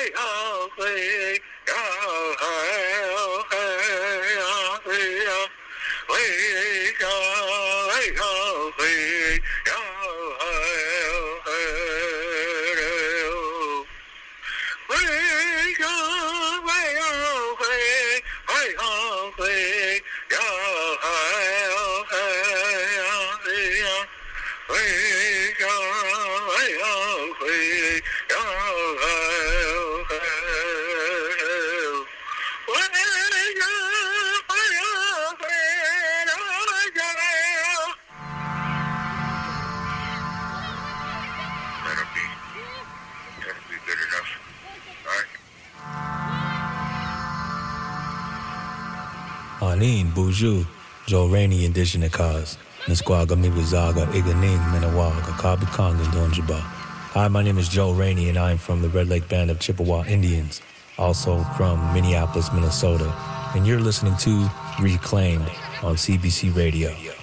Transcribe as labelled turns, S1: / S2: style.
S1: Anin, Buju, Joe Rainey, Indigenous Cause, Nisquaga, Mibuzaga, Iganing, Menawaga, Kabikong, and Donjaba. Hi, my name is Joe Rainey, and I'm from the Red Lake Band of Chippewa Indians, also from Minneapolis, Minnesota. And you're listening to Reclaimed on CBC Radio.